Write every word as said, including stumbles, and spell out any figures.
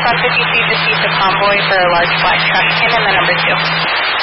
Southwest on fifty-two, just use a convoy for a large black trash can and the number two.